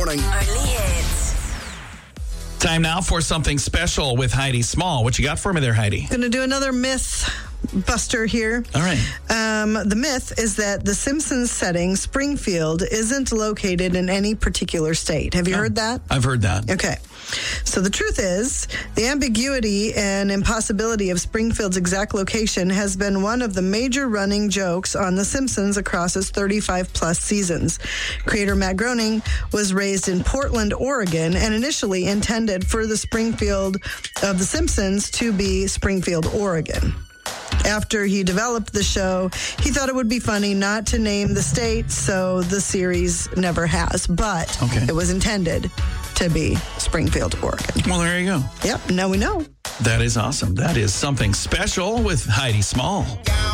Sampling. Only hits. Time now for something special with Heidi Small. What you got for me there, Heidi? Going to do another myth buster here. All right. The myth is that the Simpsons setting, Springfield, isn't located in any particular state. Have you heard that? I've heard that. Okay. So the truth is, the ambiguity and impossibility of Springfield's exact location has been one of the major running jokes on The Simpsons across its 35-plus seasons. Creator Matt Groening was raised in Portland, Oregon, and initially intended for the Springfield of The Simpsons to be Springfield, Oregon. After he developed the show, he thought it would be funny not to name the state, so the series never has. But It was intended to be Springfield, Oregon. Well, there you go. Yep, now we know. That is awesome. That is something special with Heidi Small.